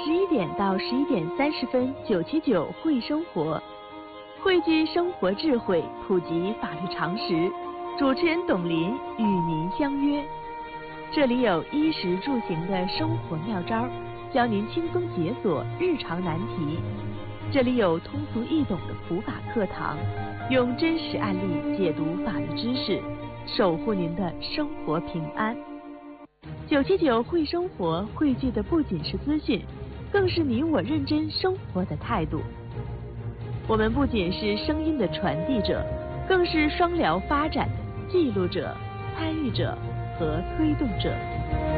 11点到11点30分，979会生活，汇聚生活智慧，普及法律常识。主持人董林与您相约，这里有衣食住行的生活妙招，教您轻松解锁日常难题。这里有通俗易懂的普法课堂，用真实案例解读法律知识，守护您的生活平安。979会生活汇聚的不仅是资讯，更是你我认真生活的态度。我们不仅是声音的传递者，更是双疗发展的记录者、参与者和推动者。